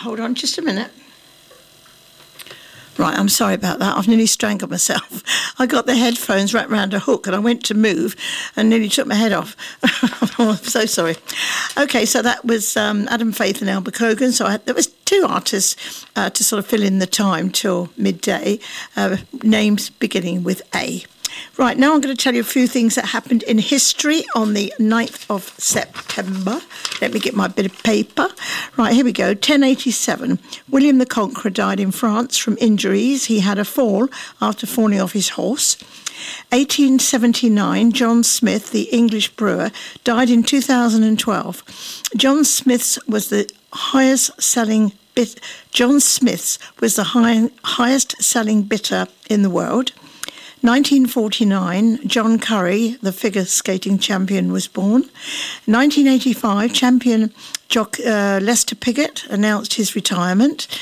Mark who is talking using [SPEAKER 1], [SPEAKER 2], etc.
[SPEAKER 1] hold on just a minute. Right, I'm sorry about that. I've nearly strangled myself. I got the headphones wrapped around a hook and I went to move and nearly took my head off. I'm so sorry. Okay, so that was Adam Faith and Albert Cogan. So there was two artists to sort of fill in the time till midday, names beginning with A. Right, now I'm going to tell you a few things that happened in history on the 9th of September. Let me get my bit of paper. Right, here we go. 1087. William the Conqueror died in France from injuries. He had a fall after falling off his horse. 1879, John Smith, the English brewer, died in 2012. John Smith's was the highest selling bitter in the world. 1949, John Curry, the figure skating champion, was born. 1985, champion Lester Piggott announced his retirement.